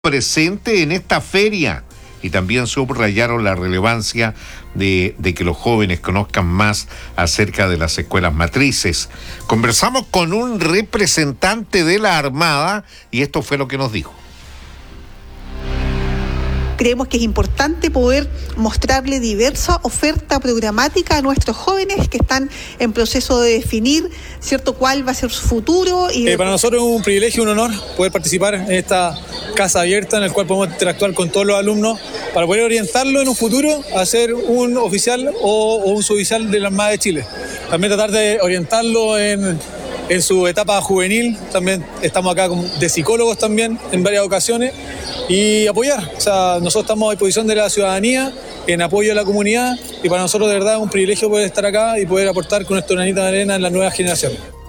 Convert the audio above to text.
presente en esta feria y también subrayaron la relevancia de que los jóvenes conozcan más acerca de las escuelas matrices. Conversamos con un representante de la Armada y esto fue lo que nos dijo. Creemos que es importante poder mostrarle diversa oferta programática a nuestros jóvenes que están en proceso de definir, ¿cierto?, cuál va a ser su futuro. Para nosotros es un privilegio, un honor poder participar en esta casa abierta en la cual podemos interactuar con todos los alumnos para poder orientarlo en un futuro a ser un oficial o un suboficial de la Armada de Chile. También tratar de orientarlo en su etapa juvenil. También estamos acá de psicólogos también en varias ocasiones y apoyar. O sea, nosotros estamos a disposición de la ciudadanía en apoyo a la comunidad y para nosotros de verdad es un privilegio poder estar acá y poder aportar con nuestro granito de arena en las nuevas generaciones.